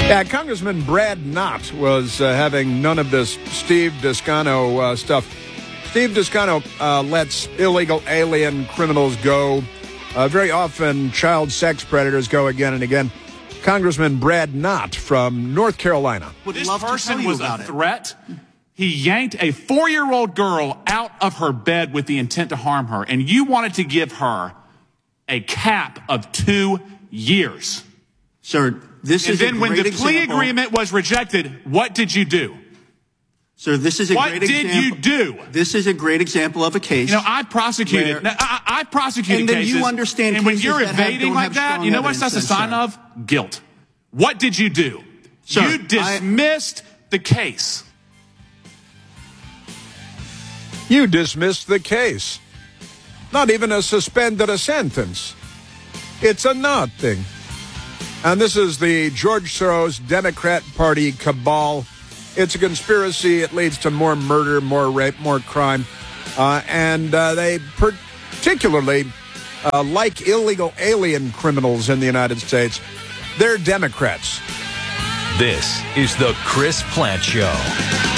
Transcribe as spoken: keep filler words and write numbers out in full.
Yeah, Congressman Brad Knott was uh, having none of this Steve Descano uh, stuff. Steve Descano uh, lets illegal alien criminals go. Uh, very often, child sex predators go again and again. Congressman Brad Knott from North Carolina. Would this person was a threat. He yanked a four-year-old girl out of her bed with the intent to harm her, and you wanted to give her a cap of two years. Sir, this is a great example. And then when the plea agreement was rejected, what did you do? Sir, this is a what great example. What did you do? This is a great example of a case. You know, I prosecuted. Where, now, I, I prosecuted and then cases. you understand and when cases you're that have, evading don't like have that, strong you know what evidence, that's a sign sir. of? Guilt. What did you do? Sir, you dismissed I, the case. You dismissed the case. Not even a suspended a sentence. It's a nothing. And this is the George Soros Democrat Party cabal. It's a conspiracy. It leads to more murder, more rape, more crime. Uh, and uh, they particularly uh, like illegal alien criminals in the United States. They're Democrats. This is the Chris Plante Show.